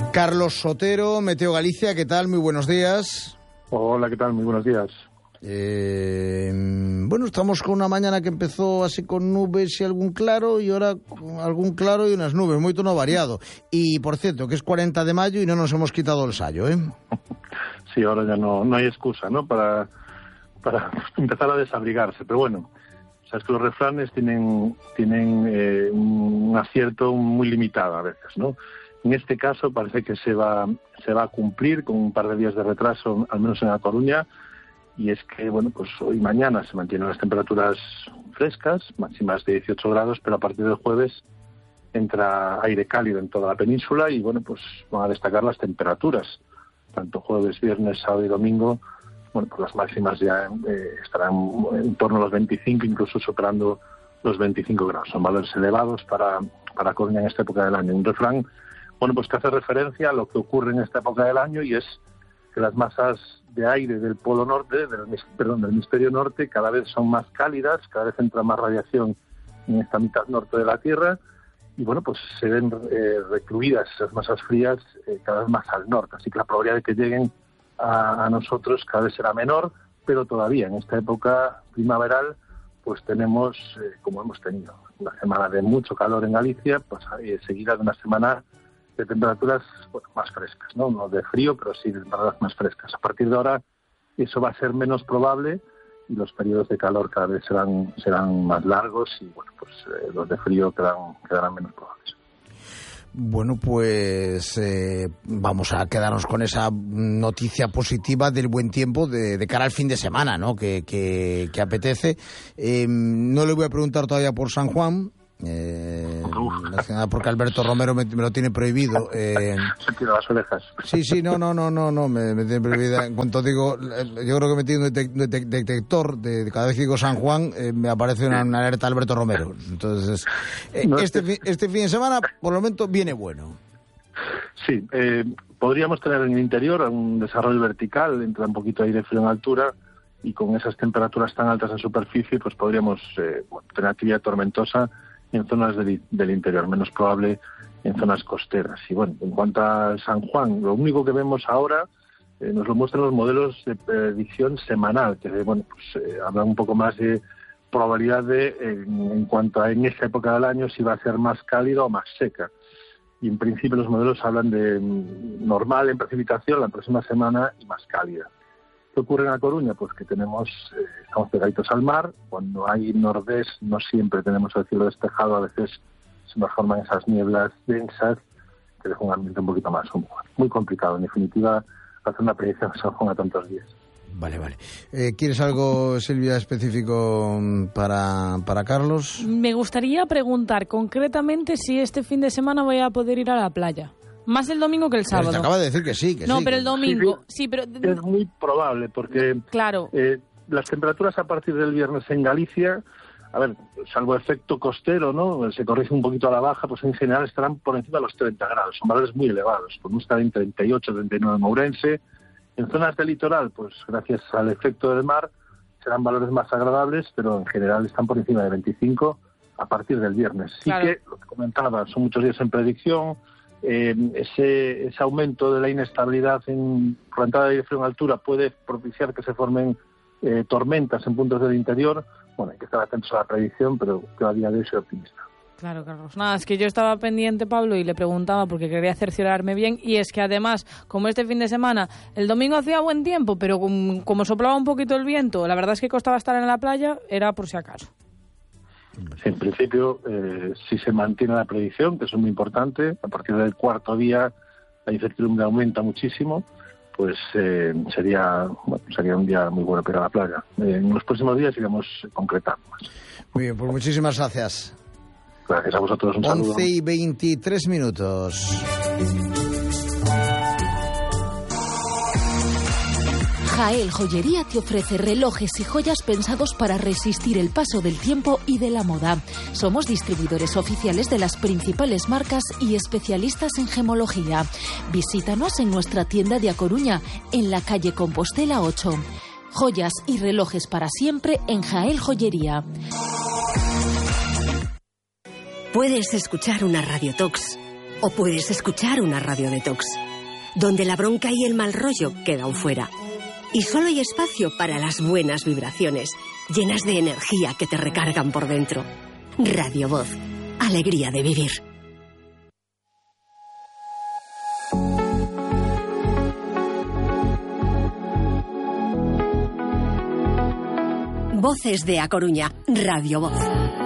Carlos Sotero, Meteo Galicia, ¿qué tal? Muy buenos días. Hola, ¿qué tal? Muy buenos días. Bueno, estamos con una mañana que empezó así con nubes y algún claro, y ahora algún claro y unas nubes, muy tono variado. Y, por cierto, que es 40 de mayo y no nos hemos quitado el sayo, ¿eh? Sí, ahora ya no hay excusa, ¿no?, para empezar a desabrigarse. Pero bueno, sabes que los refranes tienen un acierto muy limitado a veces, ¿no? En este caso parece que se va a cumplir con un par de días de retraso, al menos en La Coruña, y es que, bueno, pues hoy y mañana se mantienen las temperaturas frescas, máximas de 18 grados, pero a partir del jueves entra aire cálido en toda la península y, bueno, pues van a destacar las temperaturas, tanto jueves, viernes, sábado y domingo. Bueno, pues las máximas ya estarán en torno a los 25, incluso superando los 25 grados. Son valores elevados para Coruña en esta época del año. Un refrán, bueno, pues que hace referencia a lo que ocurre en esta época del año, y es que las masas de aire del polo norte, del hemisferio norte, cada vez son más cálidas, cada vez entra más radiación en esta mitad norte de la Tierra, y bueno, pues se ven recluidas esas masas frías cada vez más al norte, así que la probabilidad de que lleguen a nosotros cada vez será menor, pero todavía en esta época primaveral pues tenemos, como hemos tenido, una semana de mucho calor en Galicia, pues seguida de una semana de temperaturas, bueno, más frescas, no de frío, pero sí de temperaturas más frescas. A partir de ahora eso va a ser menos probable y los periodos de calor cada vez serán más largos y, bueno, pues los de frío quedarán menos probables. Bueno, pues vamos a quedarnos con esa noticia positiva del buen tiempo de cara al fin de semana, ¿no?, que apetece. No le voy a preguntar todavía por San Juan, porque Alberto Romero me lo tiene prohibido. Se tira las orejas. Sí, no, me tiene prohibido. En cuanto digo, yo creo que he metido un detector de cada vez que digo San Juan, me aparece una alerta Alberto Romero. Entonces, este fin de semana, por el momento, viene bueno. Sí, podríamos tener en el interior un desarrollo vertical, entra un poquito de aire frío en altura, y con esas temperaturas tan altas en superficie, pues podríamos tener actividad tormentosa en zonas del interior, menos probable en zonas costeras. Y bueno, en cuanto a San Juan, lo único que vemos ahora nos lo muestran los modelos de predicción semanal, que bueno, pues hablan un poco más de probabilidad en cuanto a en esa época del año si va a ser más cálida o más seca. Y en principio los modelos hablan de normal en precipitación la próxima semana y más cálida. ¿Qué ocurre en La Coruña? Pues que estamos pegaditos al mar. Cuando hay nordés no siempre tenemos el cielo despejado, a veces se nos forman esas nieblas densas que dejan un ambiente un poquito más húmedo. Muy complicado, en definitiva, hacer una predicción de San Juan a tantos días. Vale. ¿Quieres algo, Silvia, específico para Carlos? Me gustaría preguntar concretamente si este fin de semana voy a poder ir a la playa. Más el domingo que el sábado. Te acaba de decir que sí. No, pero el domingo. Sí, pero es muy probable, porque claro, las temperaturas a partir del viernes en Galicia, a ver, salvo efecto costero, ¿no?, se corrige un poquito a la baja, pues en general estarán por encima de los 30 grados. Son valores muy elevados. Podemos estar en 38, 39 en Ourense. En zonas del litoral, pues gracias al efecto del mar, serán valores más agradables, pero en general están por encima de 25 a partir del viernes. Sí, claro. Que, lo que comentaba, son muchos días en predicción. Ese aumento de la inestabilidad en plantada de aire frío en altura puede propiciar que se formen tormentas en puntos del interior. Bueno, hay que estar atentos a la predicción, pero yo a día de hoy soy optimista. Claro, Carlos. Nada, es que yo estaba pendiente, Pablo, y le preguntaba porque quería cerciorarme bien, y es que además, como este fin de semana, el domingo hacía buen tiempo, pero como soplaba un poquito el viento, la verdad es que costaba estar en la playa, era por si acaso. Sí, en principio, si se mantiene la predicción, que eso es muy importante, a partir del cuarto día la incertidumbre aumenta muchísimo, pues sería un día muy bueno para ir a la playa. En los próximos días iremos concretando más. Muy bien, pues muchísimas gracias. Gracias a vosotros, un saludo. 11:23. Jael Joyería te ofrece relojes y joyas pensados para resistir el paso del tiempo y de la moda. Somos distribuidores oficiales de las principales marcas y especialistas en gemología. Visítanos en nuestra tienda de A Coruña, en la calle Compostela 8. Joyas y relojes para siempre en Jael Joyería. Puedes escuchar una Radio Talks O puedes escuchar una radio detox, donde la bronca y el mal rollo quedan fuera. Y solo hay espacio para las buenas vibraciones, llenas de energía que te recargan por dentro. Radio Voz. Alegría de vivir. Voces de A Coruña. Radio Voz.